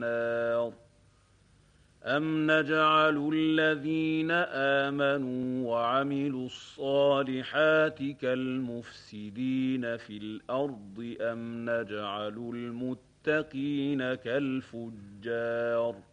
النَّارِ أَمْ نَجْعَلُ الَّذِينَ آمَنُوا وَعَمِلُوا الصَّالِحَاتِ كَالْمُفْسِدِينَ فِي الْأَرْضِ أَمْ نَجْعَلُ الْمُتَّقِينَ كَالْفُجَّارِ